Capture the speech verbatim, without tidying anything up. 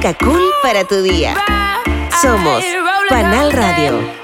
música cool para tu día. Somos Panal Radio.